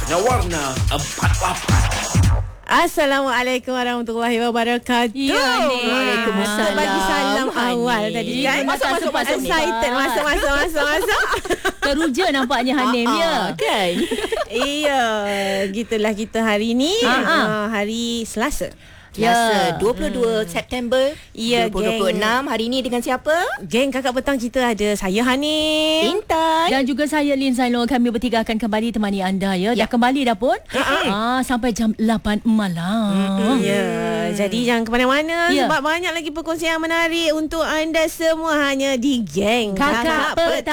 Warna 48. Assalamualaikum warahmatullahi wabarakatuh. Ya, Waalaikumsalam. Bagi salam awal tadi kan. Masuk. Excited. Masuk. Teruja nampaknya Hanim ya. Kan? Iya, gitulah kita hari ni. Hari Selasa. Biasa 22 September Ya, 2026. Hari ni dengan siapa? Geng kakak petang kita ada saya Hanim, Intan. Dan juga saya Lin Zainul. Kami bertiga akan kembali temani anda ya. Dah kembali dah pun. Sampai jam 8 malam. Ya, jadi jangan ke mana-mana sebab banyak lagi perkongsian menarik untuk anda semua hanya di Geng Kakak Petang.